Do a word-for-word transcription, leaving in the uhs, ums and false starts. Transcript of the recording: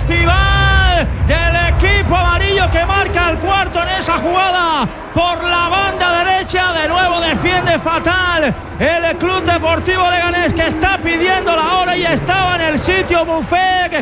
Estival del equipo amarillo que marca el cuarto en esa jugada por la banda derecha. De nuevo defiende fatal el Club Deportivo Leganés, que está pidiendo la hora y estaba en el sitio Buffet.